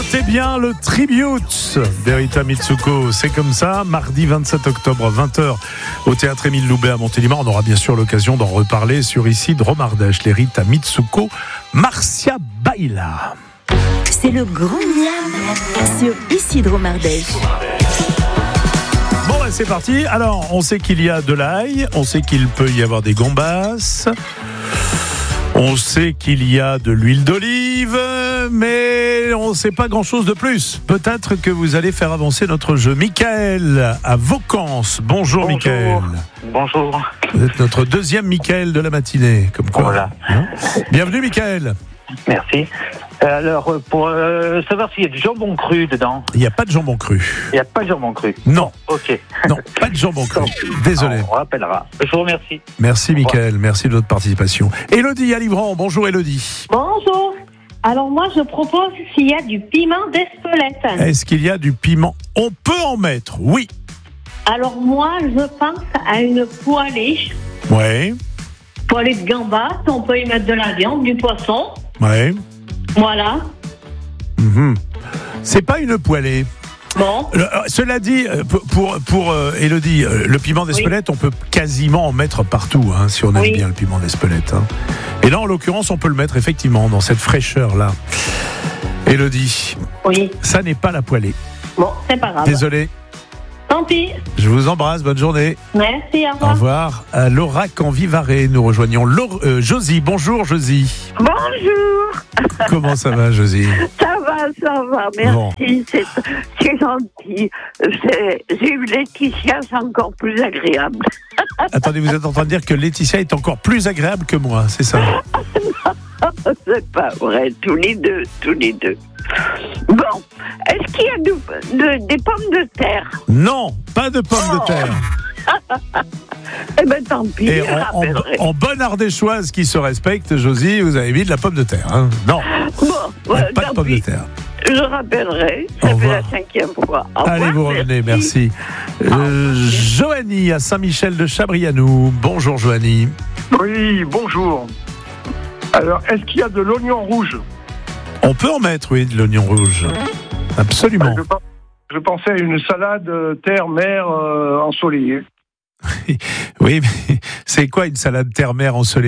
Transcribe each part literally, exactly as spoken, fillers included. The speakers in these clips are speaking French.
Notez bien le tribute d'Erita Mitsuko. C'est comme ça, mardi vingt-sept octobre, vingt heures, au Théâtre Émile Loubet à Montélimar. On aura bien sûr l'occasion d'en reparler sur Ici Dromardèche, l'Erita Mitsuko, Marcia Baila. C'est le grand miam sur Ici Dromardèche. Bon, ben c'est parti. Alors, on sait qu'il y a de l'ail, on sait qu'il peut y avoir des gambas, on sait qu'il y a de l'huile d'olive, mais on ne sait pas grand-chose de plus. Peut-être que vous allez faire avancer notre jeu. Michael, à Vaucance. Bonjour, Bonjour. Michael. Bonjour. Vous êtes notre deuxième Michael de la matinée. Comme quoi. Voilà. Hein ? Bienvenue, Michael. Merci. Euh, Alors, pour euh, savoir s'il y a du jambon cru dedans. Il n'y a pas de jambon cru. Il n'y a pas de jambon cru. Non. Ok. Non, pas de jambon cru. Désolé. On rappellera. Je vous remercie. Merci, Michael. Merci de votre participation. Élodie à Livron. Bonjour, Élodie. Bonjour. Alors moi, je propose s'il y a du piment d'Espelette. Est-ce qu'il y a du piment ? On peut en mettre, oui. Alors moi, je pense à une poêlée. Oui, Poêlée de gambas, on peut y mettre de la viande, du poisson. oui. Voilà. Mhm. C'est pas une poêlée. Bon. Le- euh, cela dit, euh, pour, pour, pour euh, Élodie, euh, le piment d'Espelette, on peut quasiment en mettre partout, hein, si on aime Oui. bien le piment d'Espelette. Hein. Et là, en l'occurrence, on peut le mettre effectivement dans cette fraîcheur-là. Élodie, Oui. ça n'est pas la poêlée. Bon, c'est pas grave. Désolé, Tant pis. je vous embrasse, bonne journée. Merci, au Au revoir. revoir. À Laurac en Vivarais, nous rejoignons Laure- euh, Josie. Bonjour Josie. Bonjour, Comment ça va Josie ? ça va, ça va, merci, c'est, c'est gentil. C'est, j'ai eu Laetitia, c'est encore plus agréable. Attendez, vous êtes en train de dire que Laetitia est encore plus agréable que moi, c'est ça ? C'est pas vrai, tous les deux, tous les deux. Bon, est-ce qu'il y a de, de- des pommes de terre? Non, pas de pommes Oh. de terre. Eh ben tant pis, Et je en, en- rappellerai. en bonne ardéchoise qui se respecte, Josie, vous avez mis de la pomme de terre. Hein ? Non, Bon, ouais, pas de tant pommes pis. de terre. Je rappellerai, Au ça fait revoir. la cinquième fois. Au Allez, revoir, vous revenez, merci. Euh, Joanie à Saint-Michel de Chabrianou. Bonjour Joanie. Oui, bonjour. Alors, est-ce qu'il y a de l'oignon rouge? On peut en mettre, oui, de l'oignon rouge. Absolument. je, pen- je pensais à une salade euh, terre-mer euh, ensoleillée. Oui, mais c'est quoi une salade terre-mer ensoleillée ?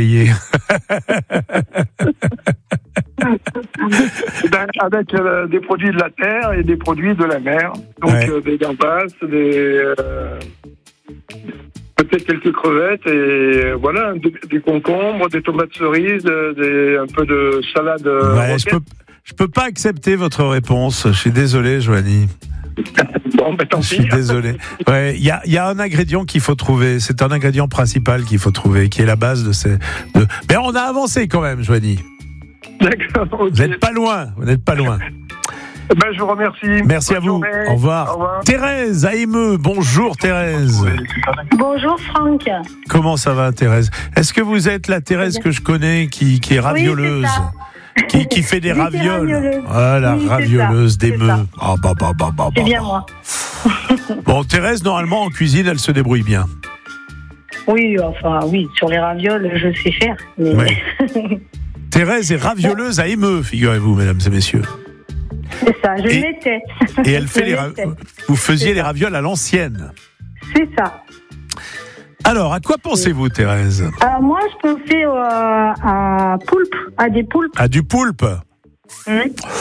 Ben, avec euh, des produits de la terre et des produits de la mer. Donc, Ouais. euh, des gambas, des... euh, peut-être quelques crevettes et voilà, des, des concombres, des tomates cerises, euh, des, un peu de salade euh, Ouais, je roquette. peux, je peux pas accepter votre réponse. Je suis désolé, Joanie. Bon, ben tant Je pis. suis désolé. Ouais, il y a, il y a un ingrédient qu'il faut trouver. C'est un ingrédient principal qu'il faut trouver, qui est la base de ces. De... Mais on a avancé quand même, Joanie. D'accord, ok. Vous n'êtes pas loin. Vous n'êtes pas loin. Ben, je vous remercie. Merci Bonne à vous. journée. Au revoir. Au revoir. Thérèse à Émeux. Bonjour Thérèse. Bonjour, Franck. Comment ça va, Thérèse ? Est-ce que vous êtes la Thérèse que je connais, qui, qui est ravioleuse, ça. qui, qui fait des J'étais ravioles ? ravioleuse. Ah, la Oui, c'est ravioleuse ça, c'est d'Émeux. ça. Ah, bah, bah, bah, bah, C'est bah, bien bah. moi. Bon, Thérèse, normalement, en cuisine, elle se débrouille bien. Oui, enfin, oui, sur les ravioles, je sais faire. Mais... Oui. Thérèse est ravioleuse à Émeux, figurez-vous, mesdames et messieurs. C'est ça, je Et- l'étais. Et elle fait Je les ra- l'étais. Vous faisiez C'est les ça. ravioles à l'ancienne. C'est ça. Alors, à quoi pensez-vous, Thérèse ? Alors moi, je pensais euh, à poulpe, à des poulpes. À du poulpe. Hum.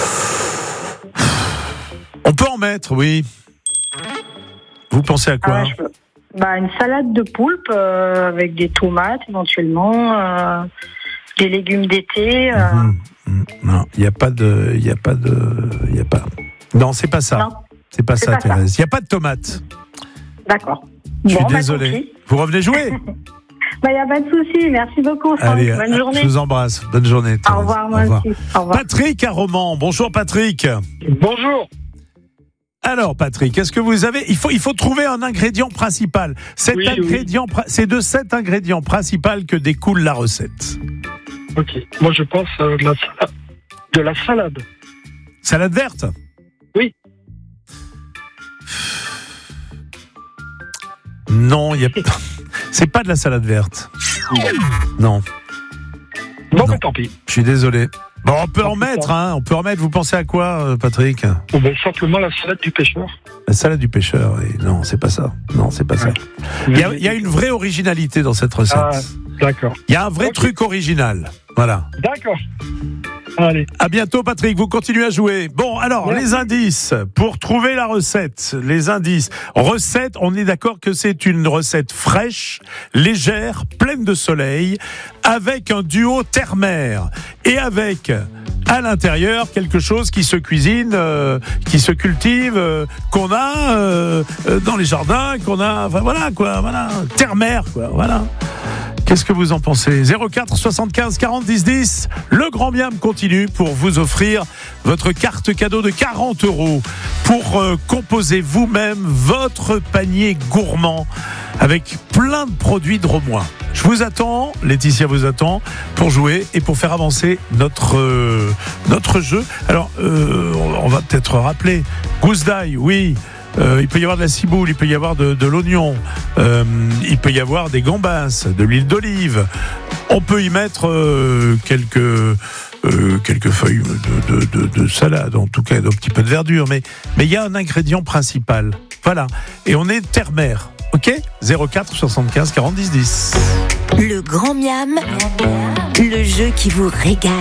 On peut en mettre, oui. Vous pensez à quoi ? Ah, je peux- bah, une salade de poulpe euh, avec des tomates éventuellement, euh, des légumes d'été. euh, Mhm. Mhm. Non, il n'y a pas de, il y a pas de, il y a pas. Non, c'est pas ça. Non, C'est pas c'est ça, pas ça. Thérèse. Il n'y a pas de tomates. d'accord. Je suis Bon, bah, désolé. tant pis. Vous revenez jouer ? Bah, il n'y a pas de souci. Merci beaucoup, Franck. Allez, Bonne journée. je vous embrasse. Bonne journée, Thérèse. Au revoir, moi aussi. Au revoir. Patrick à Romans. Bonjour, Patrick. Bonjour. Alors, Patrick, est-ce que vous avez... Il faut, il faut trouver un ingrédient principal. Cet Oui, oui. ingrédient, pri- C'est de cet ingrédient principal que découle la recette. Ok. Moi, je pense à de la, sa- de la salade. Salade verte ? Oui. Non, il y a... C'est pas de la salade verte. Non, Bon, Non. ben, tant pis. je suis désolé. Bon, on peut en mettre, hein, on peut en mettre. Vous pensez à quoi, Patrick? Ou bien simplement la salade du pêcheur. La salade du pêcheur, et non, c'est pas ça. Non, c'est pas ça. Il y a, il y a une vraie originalité dans cette recette. Ah, d'accord. Il y a un vrai Okay. truc original. Voilà. D'accord. Allez. À bientôt, Patrick. Vous continuez à jouer. Bon, alors, Merci. les indices pour trouver la recette. Les indices. Recette, on est d'accord que c'est une recette fraîche, légère, pleine de soleil, avec un duo terre-mer et avec à l'intérieur quelque chose qui se cuisine, euh, qui se cultive, euh, qu'on a euh, euh, dans les jardins, qu'on a, enfin voilà quoi, voilà, terre-mer quoi, voilà. Qu'est-ce que vous en pensez? zéro quatre soixante-quinze quarante dix dix. Le Grand Miam continue pour vous offrir votre carte cadeau de quarante euros pour euh, composer vous-même votre panier gourmand avec plein de produits de Romois. Je vous attends, Laetitia vous attend pour jouer et pour faire avancer notre euh, notre jeu. Alors, euh, on va peut-être rappeler gousse d'ail, oui. Euh, il peut y avoir de la ciboule, il peut y avoir de, de l'oignon, euh, il peut y avoir des gambas, de l'huile d'olive. On peut y mettre euh, quelques euh, quelques feuilles de, de, de, de salade, en tout cas un petit peu de verdure, mais mais il y a un ingrédient principal. Voilà, et on est terre-mer, ok? zéro quatre soixante-quinze quarante dix dix. Le Grand Miam, le jeu qui vous régale.